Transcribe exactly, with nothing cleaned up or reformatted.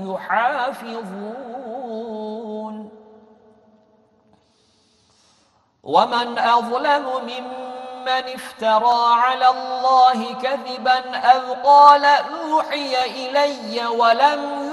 يحافظون. ومن أظلم ممن افترى على الله كذبا أو قال أوحي إلي ولم